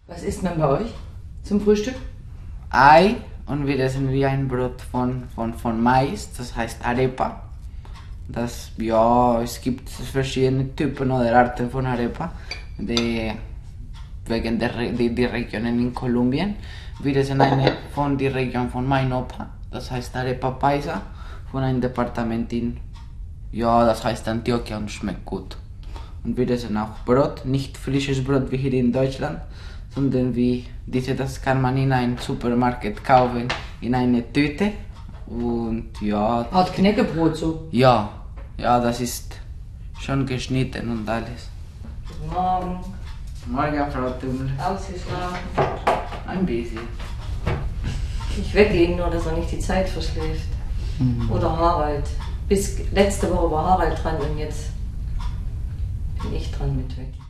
Was isst man bei euch zum Frühstück? Ei und wir essen wie ein Brot von Mais, das heißt Arepa. Es gibt verschiedene Typen oder Arten von Arepa, wegen der Regionen in Kolumbien. Wir essen eine von der Region von meinem Opa, das heißt Arepa Paisa, von einem Departement das heißt Antioquia und schmeckt gut. Und wir essen auch Brot, nicht frisches Brot wie hier in Deutschland, sondern das kann man in einem Supermarkt kaufen, in eine Tüte. Und ja. Art Knäckebrot so. Ja, das ist schon geschnitten und alles. Guten Morgen. Morgen, Frau Tümmel. Ausgeschlafen. Ein bisschen. Ich wecke ihn nur, dass er nicht die Zeit verschläft. Oder Harald. Bis letzte Woche war Harald dran und jetzt bin ich dran mit Wecken.